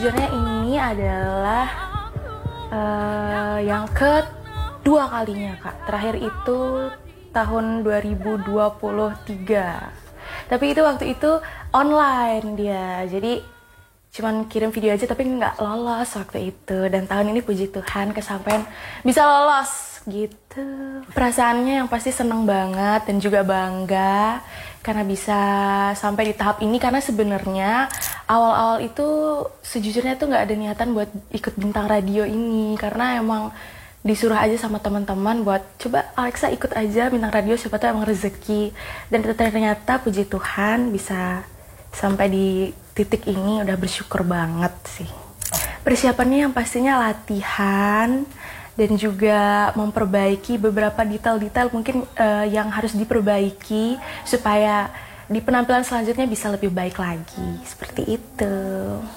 Sejujurnya ini adalah yang kedua kalinya Kak. Terakhir itu tahun 2023. Tapi itu waktu itu online dia. Jadi cuman kirim video aja tapi nggak lolos waktu itu. Dan tahun ini puji Tuhan kesampaian bisa lolos gitu. Perasaannya yang pasti seneng banget dan juga bangga karena bisa sampai di tahap ini. Karena sebenarnya awal-awal itu sejujurnya tuh nggak ada niatan buat ikut bintang radio ini, karena emang disuruh aja sama teman-teman buat coba Alexa ikut aja bintang radio, siapa tahu emang rezeki. Dan ternyata puji Tuhan bisa sampai di titik ini, udah bersyukur banget sih. Persiapannya yang pastinya latihan dan juga memperbaiki beberapa detail-detail mungkin yang harus diperbaiki supaya di penampilan selanjutnya bisa lebih baik lagi, seperti itu.